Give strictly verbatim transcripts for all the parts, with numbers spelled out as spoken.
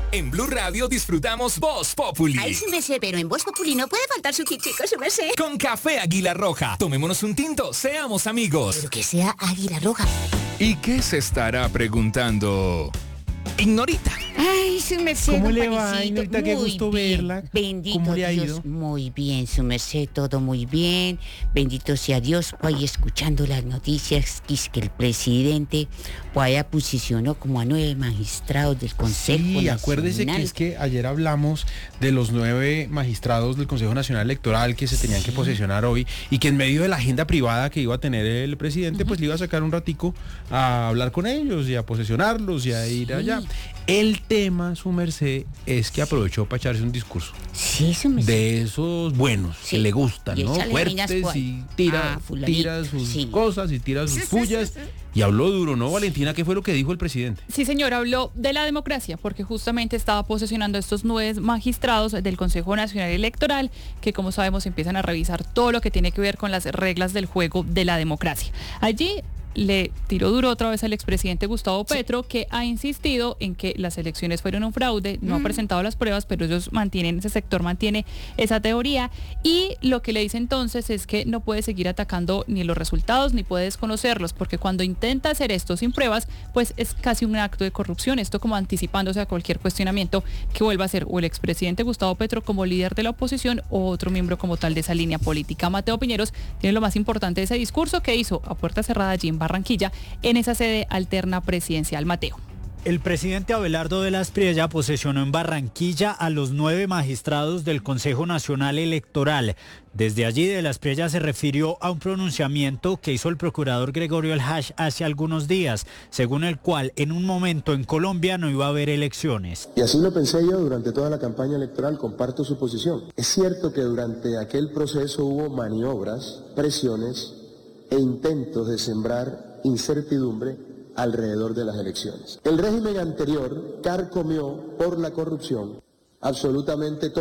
En Blue Radio disfrutamos Voz Populi. Ay, su merced, pero en Voz Populi no puede faltar su tintico, su merced. Con café Águila Roja. Tomémonos un tinto, seamos amigos. Pero que sea Águila Roja. ¿Y qué se estará preguntando Ignorita? Ay, su merced, ¿Cómo don le va, Juanicito? Ignorita? Qué Muy gusto bien. verla. Bendito ¿Cómo le ha Dios, ido? muy bien, su merced, todo muy bien. Bendito sea Dios, pues ahí escuchando las noticias, que es que el presidente pues allá posicionó como a nueve magistrados del Consejo Sí, Nacional. acuérdese que es que ayer hablamos de los nueve magistrados del Consejo Nacional Electoral que se tenían Sí. que posesionar hoy y que en medio de la agenda privada que iba a tener el presidente, uh-huh, pues le iba a sacar un ratico a hablar con ellos y a posesionarlos y a ir Sí. allá. El tema, su merced, es que aprovechó para echarse un discurso. Sí, su merced. De esos buenos, Sí. que le gustan, Y ¿no? échale Fuertes vainas, y tira, ah, fulanito, tira sus sí. cosas y tira sus pullas. Y habló duro, ¿no, Valentina? ¿Qué fue lo que dijo el presidente? Sí, señor, habló de la democracia, porque justamente estaba posesionando a estos nueve magistrados del Consejo Nacional Electoral, que como sabemos empiezan a revisar todo lo que tiene que ver con las reglas del juego de la democracia. Allí le tiró duro otra vez al expresidente Gustavo Petro, que ha insistido en que las elecciones fueron un fraude, no ha presentado las pruebas, pero ellos mantienen, ese sector mantiene esa teoría, y lo que le dice entonces es que no puede seguir atacando ni los resultados ni puede desconocerlos, porque cuando intenta hacer esto sin pruebas, pues es casi un acto de corrupción, esto como anticipándose a cualquier cuestionamiento que vuelva a ser o el expresidente Gustavo Petro como líder de la oposición o otro miembro como tal de esa línea política. Mateo Piñeros tiene lo más importante de ese discurso que hizo a puerta cerrada allí en Barranquilla, en esa sede alterna presidencial. Mateo. El presidente Abelardo de la Espriella posesionó en Barranquilla a los nueve magistrados del Consejo Nacional Electoral. Desde allí de la Espriella se refirió a un pronunciamiento que hizo el procurador Gregorio El Hash hace algunos días, según el cual en un momento en Colombia no iba a haber elecciones. Y así lo pensé yo durante toda la campaña electoral, comparto su posición. Es cierto que durante aquel proceso hubo maniobras, presiones e intentos de sembrar incertidumbre alrededor de las elecciones. El régimen anterior carcomió por la corrupción absolutamente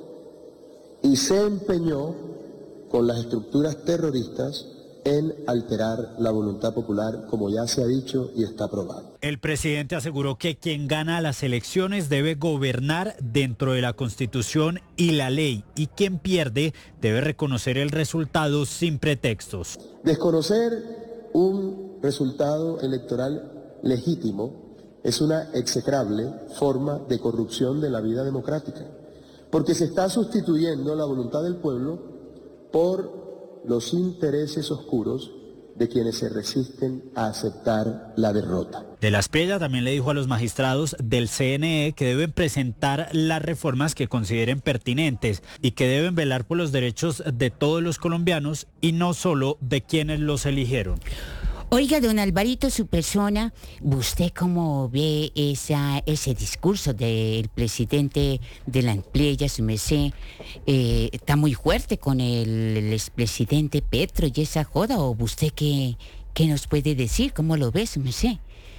todo y se empeñó con las estructuras terroristas en alterar la voluntad popular, como ya se ha dicho y está aprobado. El presidente aseguró que quien gana las elecciones debe gobernar dentro de la Constitución y la ley, y quien pierde debe reconocer el resultado sin pretextos. Desconocer un resultado electoral legítimo es una execrable forma de corrupción de la vida democrática, porque se está sustituyendo la voluntad del pueblo por los intereses oscuros de quienes se resisten a aceptar la derrota. De la Espriella también le dijo a los magistrados del C N E que deben presentar las reformas que consideren pertinentes y que deben velar por los derechos de todos los colombianos y no solo de quienes los eligieron. Oiga, don Alvarito, su persona, ¿usted cómo ve esa, ese discurso del presidente de la Espriella, su merced? Eh, ¿Está muy fuerte con el, el expresidente Petro y esa joda? ¿O usted qué, qué nos puede decir? ¿Cómo lo ve, su merced?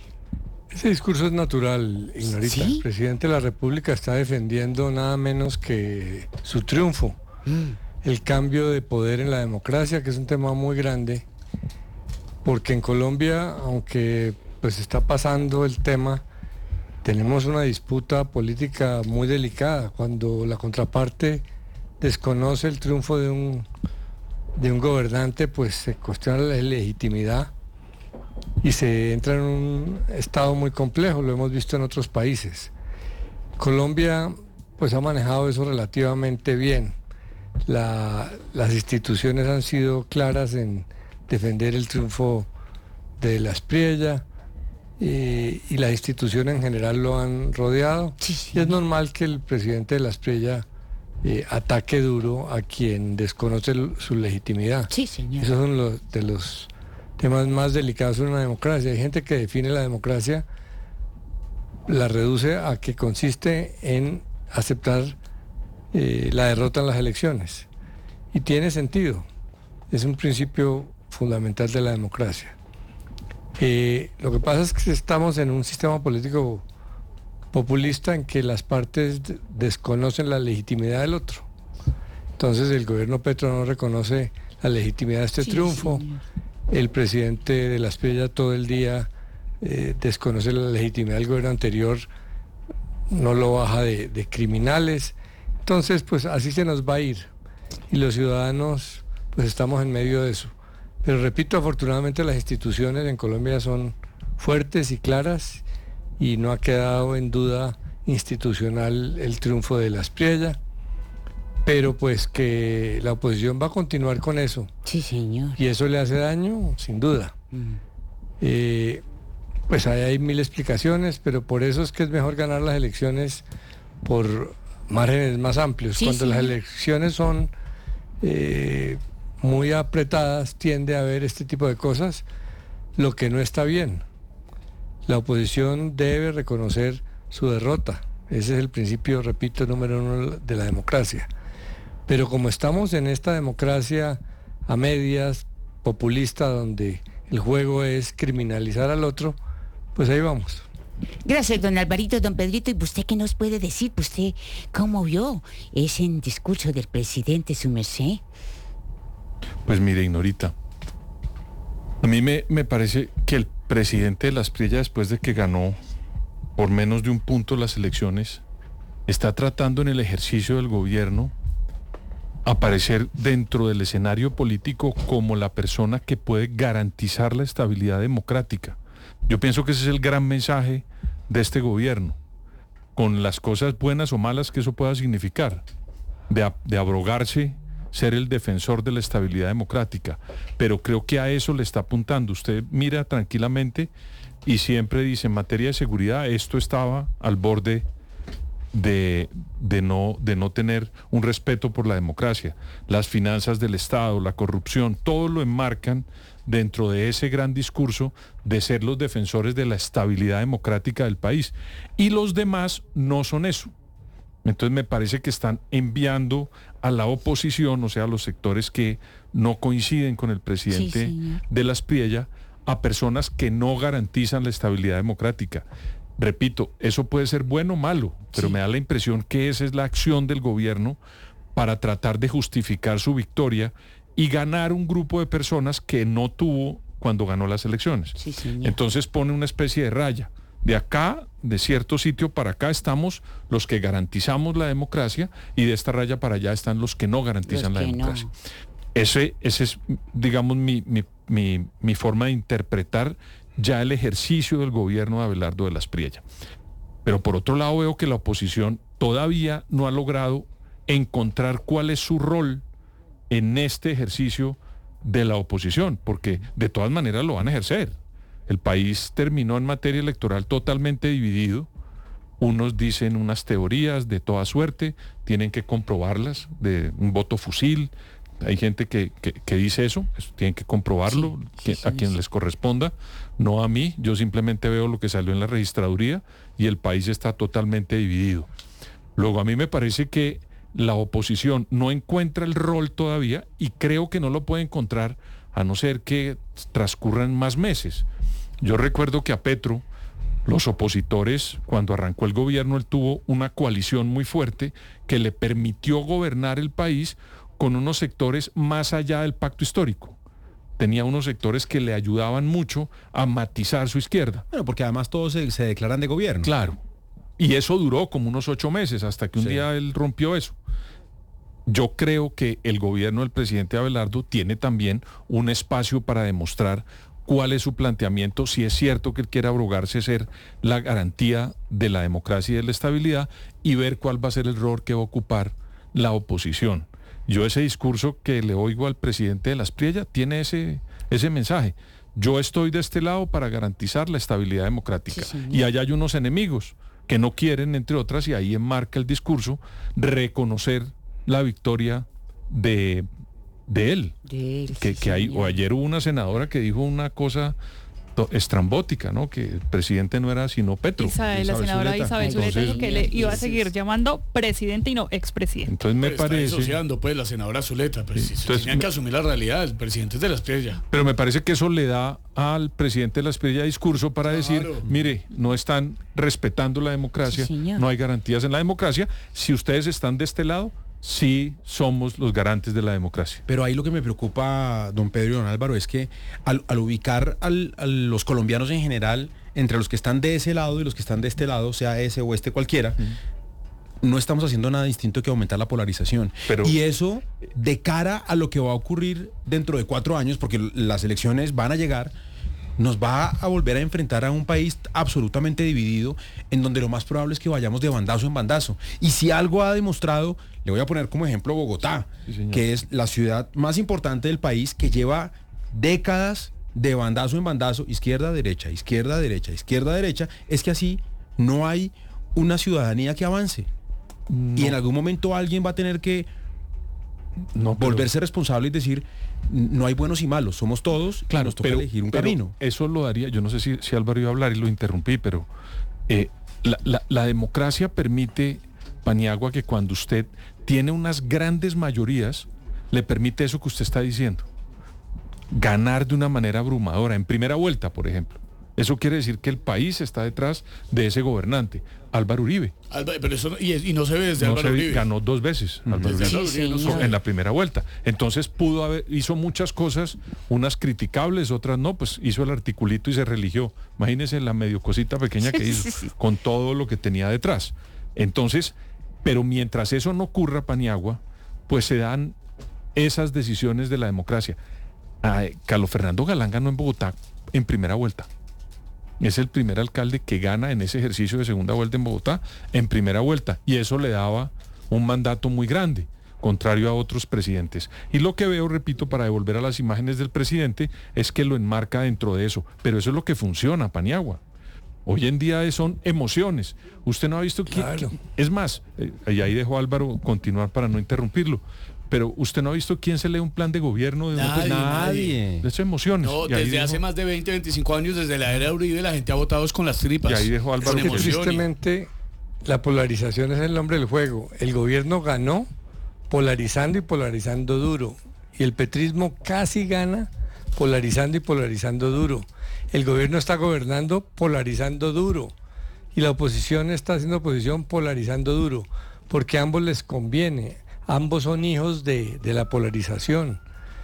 Ese discurso es natural, Ignorita. ¿Sí? El presidente de la República está defendiendo nada menos que su triunfo, mm. el cambio de poder en la democracia, que es un tema muy grande. Porque en Colombia, aunque pues está pasando el tema, tenemos una disputa política muy delicada. Cuando la contraparte desconoce el triunfo de un, de un gobernante, pues se cuestiona la legitimidad y se entra en un estado muy complejo, lo hemos visto en otros países. Colombia pues ha manejado eso relativamente bien. La, las instituciones han sido claras en defender el triunfo de la Espriella y, y las instituciones en general lo han rodeado. Sí, sí. Y es normal que el presidente de la Espriella eh, ataque duro a quien desconoce l- su legitimidad. Sí, señor. Esos son los, de los temas más delicados en una democracia. Hay gente que define la democracia, la reduce a que consiste en aceptar eh, la derrota en las elecciones. Y tiene sentido. Es un principio fundamental de la democracia. Eh, lo que pasa es que estamos en un sistema político populista en que las partes d- desconocen la legitimidad del otro. Entonces el gobierno Petro no reconoce la legitimidad de este Sí, triunfo. señor. El presidente de la Espriella todo el día eh, desconoce la legitimidad del gobierno anterior, no lo baja de, de criminales. Entonces, pues así se nos va a ir. Y los ciudadanos, pues estamos en medio de eso. Pero repito, afortunadamente las instituciones en Colombia son fuertes y claras y no ha quedado en duda institucional el triunfo de la Aspriella. Pero pues que la oposición va a continuar con eso. Sí, señor. Y eso le hace daño, sin duda. Mm. Eh, pues ahí hay mil explicaciones, pero por eso es que es mejor ganar las elecciones por márgenes más amplios. Sí, Cuando sí. las elecciones son eh, muy apretadas, tiende a haber este tipo de cosas, lo que no está bien. La oposición debe reconocer su derrota. Ese es el principio, repito, número uno de la democracia. Pero como estamos en esta democracia a medias, populista, donde el juego es criminalizar al otro, pues ahí vamos. Gracias, don Alvarito, don Pedrito. ¿Y usted qué nos puede decir? ¿Usted cómo vio ese discurso del presidente, su merced? Pues mire, Ignorita, a mí me, me parece que el presidente de la Aspriella, después de que ganó por menos de un punto las elecciones, está tratando en el ejercicio del gobierno aparecer dentro del escenario político como la persona que puede garantizar la estabilidad democrática. Yo pienso que ese es el gran mensaje de este gobierno, con las cosas buenas o malas que eso pueda significar, de, de abrogarse, ser el defensor de la estabilidad democrática. Pero creo que a eso le está apuntando. Usted mira tranquilamente y siempre dice, en materia de seguridad, esto estaba al borde de, de, no, de no tener un respeto por la democracia. Las finanzas del Estado, la corrupción, todo lo enmarcan dentro de ese gran discurso de ser los defensores de la estabilidad democrática del país. Y los demás no son eso. Entonces me parece que están enviando a la oposición, o sea, a los sectores que no coinciden con el presidente sí, de la Aspriella, a personas que no garantizan la estabilidad democrática. Repito, eso puede ser bueno o malo, pero sí. me da la impresión que esa es la acción del gobierno para tratar de justificar su victoria y ganar un grupo de personas que no tuvo cuando ganó las elecciones. Sí, entonces pone una especie de raya. De acá, de cierto sitio para acá, estamos los que garantizamos la democracia y de esta raya para allá están los que no garantizan la democracia. No. Ese, ese es, digamos, mi, mi, mi, mi forma de interpretar ya el ejercicio del gobierno de Abelardo de la Aspriella. Pero por otro lado veo que la oposición todavía no ha logrado encontrar cuál es su rol en este ejercicio de la oposición, porque de todas maneras lo van a ejercer. El país terminó en materia electoral totalmente dividido. Unos dicen unas teorías de toda suerte, tienen que comprobarlas, de un voto fusil. Hay gente que, que, que dice eso, eso, tienen que comprobarlo, sí, que, sí, a quien sí. les corresponda, no a mí. Yo simplemente veo lo que salió en la registraduría y el país está totalmente dividido. Luego a mí me parece que la oposición no encuentra el rol todavía y creo que no lo puede encontrar a no ser que transcurran más meses. Yo recuerdo que a Petro, los opositores, cuando arrancó el gobierno, él tuvo una coalición muy fuerte que le permitió gobernar el país con unos sectores más allá del pacto histórico. Tenía unos sectores que le ayudaban mucho a matizar su izquierda. Bueno, porque además todos se, se declaran de gobierno. Claro. Y eso duró como unos ocho meses, hasta que un sí. día él rompió eso. Yo creo que el gobierno del presidente Abelardo tiene también un espacio para demostrar cuál es su planteamiento, si es cierto que él quiere abrogarse ser la garantía de la democracia y de la estabilidad, y ver cuál va a ser el rol que va a ocupar la oposición. Yo ese discurso que le oigo al presidente de la Aspriella tiene ese, ese mensaje. Yo estoy de este lado para garantizar la estabilidad democrática. Sí, y allá hay unos enemigos que no quieren, entre otras, y ahí enmarca el discurso, reconocer la victoria de, de él. De él que, sí, que hay, o ayer hubo una senadora que dijo una cosa estrambótica, ¿no? Que el presidente no era sino Petro. Isabel, la senadora Zuleta. Isabel Zuleta dijo que le iba a seguir llamando presidente y no expresidente. Entonces me pues parece... Está disociando, pues, la senadora Zuleta, pero sí, entonces, tenían que asumir la realidad, el presidente es de la Aspriella. Pero me parece que eso le da al presidente de la Aspriella discurso para claro. decir, mire, no están respetando la democracia, sí, no hay garantías en la democracia, si ustedes están de este lado, sí somos los garantes de la democracia. Pero ahí lo que me preocupa, don Pedro y don Álvaro, es que al, al ubicar al, a los colombianos en general entre los que están de ese lado y los que están de este lado, sea ese o este cualquiera, uh-huh. no estamos haciendo nada distinto que aumentar la polarización. Pero, y eso, de cara a lo que va a ocurrir dentro de cuatro años, porque las elecciones van a llegar, nos va a volver a enfrentar a un país absolutamente dividido, en donde lo más probable es que vayamos de bandazo en bandazo. Y si algo ha demostrado, le voy a poner como ejemplo Bogotá, sí, que es la ciudad más importante del país, que lleva décadas de bandazo en bandazo, izquierda, derecha, izquierda, derecha, izquierda, derecha, es que así no hay una ciudadanía que avance. No. Y en algún momento alguien va a tener que no, pero, volverse responsable y decir, no hay buenos y malos, somos todos, claro, nos toca pero, elegir un pero camino. Eso lo daría, yo no sé si, si Álvaro iba a hablar y lo interrumpí, pero eh, la, la, la democracia permite, Paniagua, que cuando usted tiene unas grandes mayorías, le permite eso que usted está diciendo, ganar de una manera abrumadora, en primera vuelta, por ejemplo. Eso quiere decir que el país está detrás de ese gobernante, Álvaro Uribe. Alba, pero eso, y, y no se ve desde no Álvaro se ve, Uribe. Ganó dos veces Álvaro Uribe. Sí, sí, no en la primera vuelta. Entonces pudo haber, hizo muchas cosas, unas criticables, otras no, pues hizo el articulito y se religió. Imagínense la medio cosita pequeña que hizo, con todo lo que tenía detrás. Entonces, pero mientras eso no ocurra, Paniagua, pues se dan esas decisiones de la democracia. Ay, Carlos Fernando Galán ganó en Bogotá en primera vuelta. Es el primer alcalde que gana en ese ejercicio de segunda vuelta en Bogotá en primera vuelta, y eso le daba un mandato muy grande, contrario a otros presidentes. Y lo que veo, repito, para devolver a las imágenes del presidente, es que lo enmarca dentro de eso. Pero eso es lo que funciona, Paniagua. Hoy en día son emociones. Usted no ha visto que... Claro. Es más, eh, y ahí dejó Álvaro continuar para no interrumpirlo, pero usted no ha visto quién se lee un plan de gobierno de nadie, una... nadie. De esas emociones. No, desde dijo, hace más de veinte, veinticinco años, desde la era de Uribe, la gente ha votado con las tripas. Y ahí dejó Álvaro. Es que tristemente la polarización es el nombre del juego. El gobierno ganó polarizando y polarizando duro. Y el petrismo casi gana polarizando y polarizando duro. El gobierno está gobernando polarizando duro. Y la oposición está haciendo oposición polarizando duro. Porque a ambos les conviene. Ambos son hijos de, de la polarización.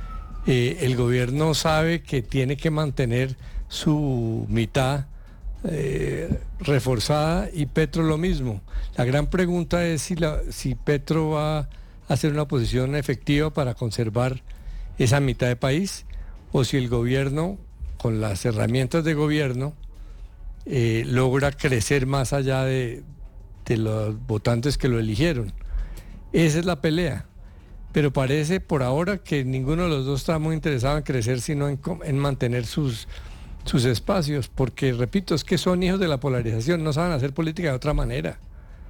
Eh, el gobierno sabe que tiene que mantener su mitad eh, reforzada y Petro lo mismo. La gran pregunta es si, la, si Petro va a hacer una oposición efectiva para conservar esa mitad de país, o si el gobierno, con las herramientas de gobierno, eh, logra crecer más allá de, de los votantes que lo eligieron. Esa es la pelea, pero parece por ahora que ninguno de los dos está muy interesado en crecer, sino en, en mantener sus, sus espacios, porque, repito, es que son hijos de la polarización, no saben hacer política de otra manera.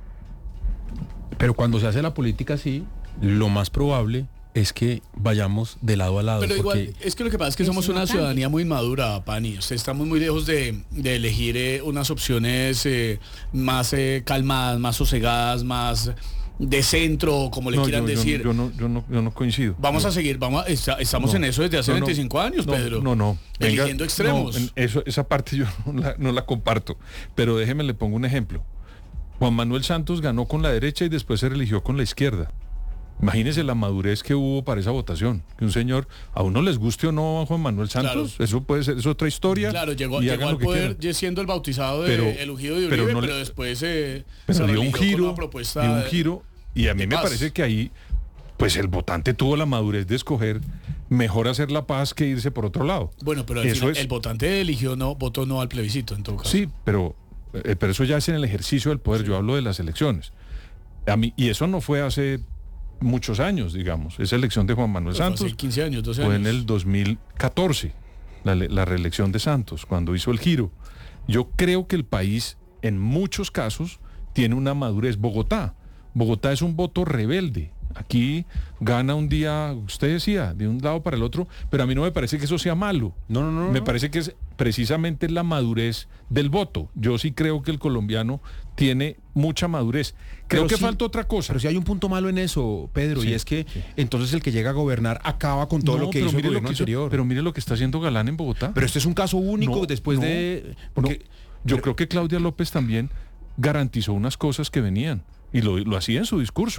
Pero cuando se hace la política así, lo más probable es que vayamos de lado a lado. Pero igual, es que lo que pasa es que somos una ciudadanía muy madura, Pani. Usted estamos muy lejos de, de elegir eh, unas opciones eh, más eh, calmadas, más sosegadas, más... de centro, como le no, quieran yo, decir. Yo, yo, no, yo, no, yo no coincido. Vamos no. a seguir, vamos a, está, estamos no, en eso desde hace no, veinticinco años, no, Pedro. No, no. Venga, eligiendo extremos. No, eso, esa parte yo no la, no la comparto. Pero déjeme, le pongo un ejemplo. Juan Manuel Santos ganó con la derecha y después se religió con la izquierda. Imagínense la madurez que hubo para esa votación. Que un señor, a uno les guste o no a Juan Manuel Santos, claro. Eso puede ser, es otra historia. Claro, llegó, llegó al poder siendo el bautizado de, pero, el ungido de Uribe, pero, no pero después eh, pero se dio un giro, con una propuesta dio un giro, y a mí me paz. parece que ahí, pues el votante tuvo la madurez de escoger mejor hacer la paz que irse por otro lado. Bueno, pero al eso final, es, el votante eligió no, votó no al plebiscito, en todo caso. Sí, pero, eh, pero eso ya es en el ejercicio del poder, sí. Yo hablo de las elecciones. A mí, y eso no fue hace muchos años, digamos. Esa elección de Juan Manuel Pero Santos hace quince años, doce fue años. en el dos mil catorce, la, la reelección de Santos, cuando hizo el giro. Yo creo que el país, en muchos casos, tiene una madurez. Bogotá. Bogotá es un voto rebelde. Aquí gana un día, usted decía, de un lado para el otro, pero a mí no me parece que eso sea malo. No, no, no. Me no. parece que es precisamente la madurez del voto. Yo sí creo que el colombiano tiene mucha madurez. Creo pero que sí, falta otra cosa. Pero si hay un punto malo en eso, Pedro, sí, y es que sí. Entonces el que llega a gobernar acaba con todo no, lo que hizo el gobierno anterior. Pero mire lo que está haciendo Galán en Bogotá. Pero este es un caso único no, después no, de... Porque, no. Yo pero, creo que Claudia López también garantizó unas cosas que venían. Y lo, lo hacía en su discurso.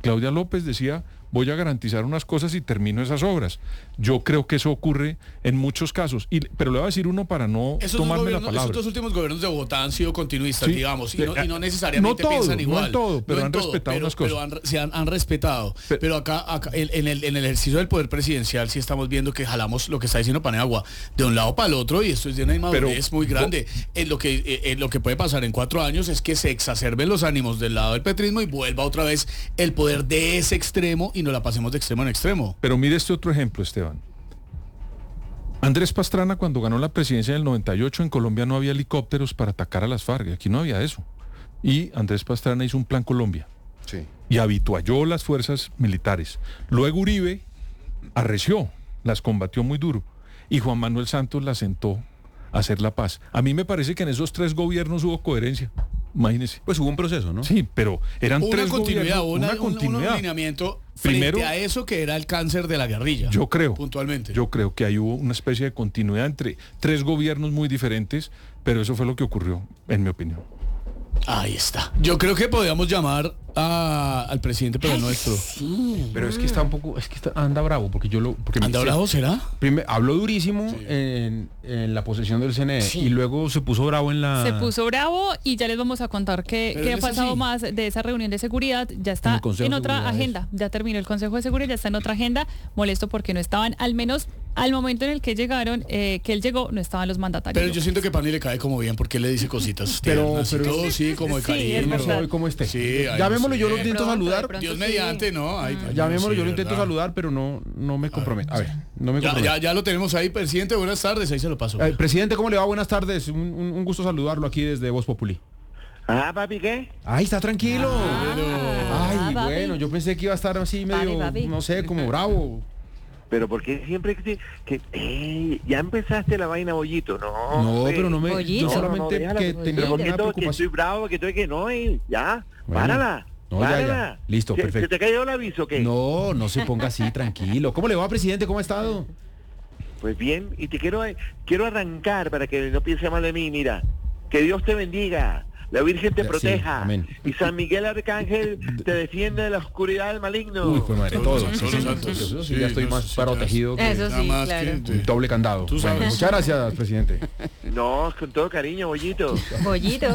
Claudia López decía, voy a garantizar unas cosas y termino esas obras. Yo creo que eso ocurre en muchos casos, y, pero le voy a decir uno para no esos tomarme la palabra. Esos dos últimos gobiernos de Bogotá han sido continuistas, Sí, digamos, y de- no, y no necesariamente no todo, piensan igual. no en todo, pero No en han todo, respetado pero- unas cosas. Pero han, se han, han respetado. Pero- Pero, acá, acá en, en el, en el ejercicio del poder presidencial sí estamos viendo que jalamos lo que está diciendo Paniagua de un lado para el otro, y esto es de una inmadurez Pero- muy grande. En lo, que, eh, en lo que puede pasar en cuatro años es que se exacerben los ánimos del lado del petrismo y vuelva otra vez el poder de ese extremo y nos la pasemos de extremo en extremo. Pero mire este otro ejemplo, Esteban. Andrés Pastrana, cuando ganó la presidencia en el noventa y ocho, en Colombia no había helicópteros para atacar a las FARC, aquí no había eso. Y Andrés Pastrana hizo un plan Colombia Sí. y habitualló las fuerzas militares. Luego Uribe arreció, las combatió muy duro, y Juan Manuel Santos las sentó a hacer la paz. A mí me parece que en esos tres gobiernos hubo coherencia. Imagínese. Pues hubo un proceso, ¿no? Sí, pero eran Una tres continuidad, gobiernos, una, una un- un continuidad. alineamiento frente Primero- a eso que era el cáncer de la guerrilla. Yo creo. Puntualmente. Yo creo que ahí hubo una especie de continuidad entre tres gobiernos muy diferentes, pero eso fue lo que ocurrió, en mi opinión. Ahí está. Yo creo que podríamos llamar a- al presidente, pero nuestro. Pero es que está un poco, es que está- anda bravo, porque yo lo... Porque ¿Anda me- bravo será? Primero, habló durísimo en, en la posesión del C N E Sí. y luego se puso bravo en la... Se puso bravo y ya les vamos a contar qué, Pero qué ha él es pasado así. más de esa reunión de seguridad. Ya En está el Consejo en de otra Seguridad, agenda. Ya terminó el Consejo de Seguridad, ya está en otra agenda. Molesto porque no estaban, al menos al momento en el que llegaron, eh, que él llegó, no estaban los mandatarios. Pero yo siento que Pani le cae como bien porque él le dice cositas. Pero- tiernas y pero- todo, sí, como de Sí, cariño. es No verdad. soy como este. Sí, ahí Llamémoslo, no yo lo sé. intento pronto, saludar. de pronto Dios sí. mediante, ¿no? Ay, ay, Llamémoslo, sí, yo lo intento ¿verdad? saludar, pero no, no me comprometo. A ver, no me Ya, comprometo. ya, ya lo tenemos ahí, presidente. Buenas tardes, ahí se lo paso. Eh, presidente, ¿cómo le va? Buenas tardes. Un, un- un gusto saludarlo aquí desde Voz Populi. Ah, papi, ¿qué? Ay, está tranquilo. Ay, Ah, papi. bueno, yo pensé que iba a estar así medio, Papi, papi. no sé, como bravo. Pero porque siempre que, que ey, ya empezaste la vaina, bollito, no. No, hombre. pero no me, Bollito. yo No, no, no, solamente déjala, que pero tenía ¿por qué una todo que estoy preocupación. bravo, que estoy que no, ey, ya, Bueno. párala. No, ya, ya. párala. Listo, ¿Se- perfecto. ¿Se te cayó el aviso o qué? No, no se ponga así, tranquilo. ¿Cómo le va, presidente? ¿Cómo ha estado? Pues bien, y te quiero quiero arrancar para que no piense mal de mí, mira. Que Dios te bendiga, la Virgen te Sí, proteja, amén. y San Miguel Arcángel te defiende de la oscuridad del maligno. Uy, pues madre, Todos todo. los santos, Sí, todos los sí, santos. eso sí, Sí, ya estoy no, más sí, protegido que Eso Nada sí, más claro. que- un doble candado. Tú Bueno, sabes. muchas gracias, presidente. No, con todo cariño, bollito. Bollito.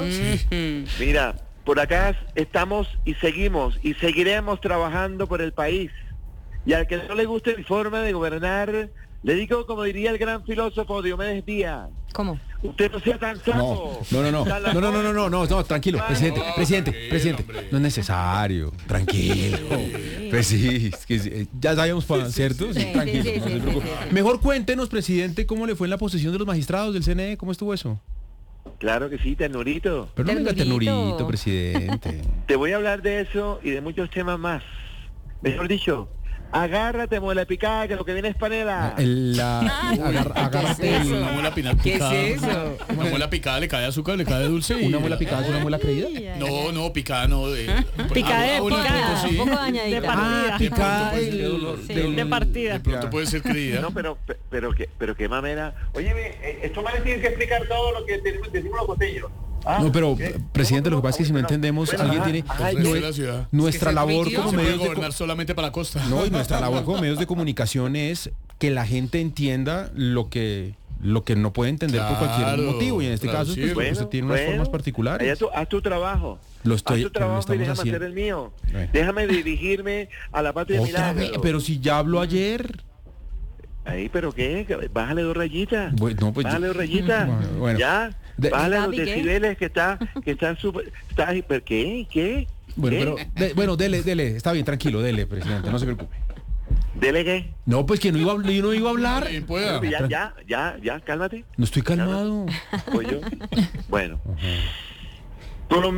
Mira, por acá estamos y seguimos y seguiremos trabajando por el país. Y al que no le guste mi forma de gobernar, le digo como diría el gran filósofo Diomedes Díaz, ¿Cómo? usted no sea tan No, sapo. no, no, no, Tan no, no, no, no, no, no, no, tranquilo, Vale. presidente, No, presidente, tranquilo, presidente, hombre. no es necesario, tranquilo. Pues sí, es que sí, eh, ya sabíamos, pa- ¿cierto? Sí, sí, tranquilo, sí, no sí, se sí, preocupe. sí, sí. Mejor cuéntenos, presidente, cómo le fue en la posesión de los magistrados del C N E, ¿cómo estuvo eso? Claro que sí, ternurito. Pero no venga Ternurito. ternurito, presidente. Te voy a hablar de eso y de muchos temas más. Mejor dicho, agárrate, muela picada, que lo que viene es panela. El, la, agar- agárrate es eso? el- Una muela pina- ¿Qué es picada. eso? Una muela picada le cae azúcar, le cae dulce. y- una muela picada es una muela creída. No, no, picada no. eh, Picada de ah, bueno, picada, pronto sí. Un poco de dañadita. partida. Ah, picada pues, el- de dolor. Sí, del- de partida. De pronto puede ser creída. No, pero, pe- pero, que, pero qué mamera. Oye, estos manes tienen que explicar todo lo que tenemos- decimos los botellos. Ah, No, pero, ¿qué? presidente, lo que ¿Cómo, pasa es que si no cómo? entendemos, Bueno, alguien ajá, tiene... ajá, El resto de la ciudad. Nuestra Es que labor se como permitió. Se puede medios de... gobernar solamente para la costa. No, y nuestra labor como medios de comunicación es que la gente entienda lo que lo que no puede entender por cualquier Claro, motivo, y en este claro, caso sí, pues, Bueno, usted tiene unas bueno, formas allá particulares. tú- haz tu trabajo. Lo estoy- haz tu pero lo trabajo y estamos déjame haciendo. hacer el mío. Bueno. Déjame dirigirme a la patria de Otra vez, milagro. pero si ya habló ayer. Ahí, pero qué, bájale dos rayitas. Bueno, no, pues bájale yo- dos rayitas. Bueno, bueno. Ya. De- bájale los Papi, ¿qué? decibeles que está, que están súper. Está, pero ¿qué? ¿Qué? Bueno, ¿Qué? pero de- bueno, dele, dele, está bien, tranquilo, dele, presidente, no se preocupe. ¿Dele qué? No, pues que no iba a, habl- yo no iba a hablar. Sí, pueda. Ya, ya, ya, ya, cálmate. No estoy calmado. Pues yo. Bueno. Colombia